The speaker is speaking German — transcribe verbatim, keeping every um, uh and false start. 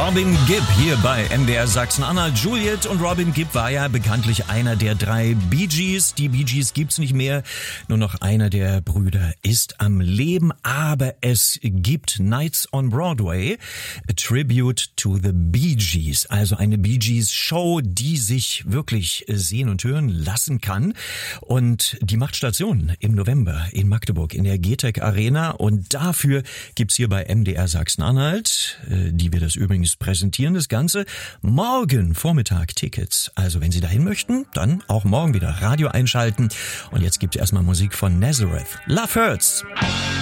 Robin Gibb hier bei M D R Sachsen-Anhalt. Juliet und Robin Gibb war ja bekanntlich einer der drei Bee Gees. Die Bee Gees gibt's nicht mehr. Nur noch einer der Brüder ist am Leben. Aber es gibt Nights on Broadway, a tribute to the Bee Gees. Also eine Bee Gees Show, die sich wirklich sehen und hören lassen kann. Und die macht Station im November in Magdeburg in der G T E C Arena. Und dafür gibt's hier bei M D R Sachsen-Anhalt, die wir das übrigens präsentieren, das Ganze, morgen Vormittag Tickets. Also wenn Sie dahin möchten, dann auch morgen wieder Radio einschalten. Und jetzt gibt's erstmal Musik von Nazareth. Love Hurts.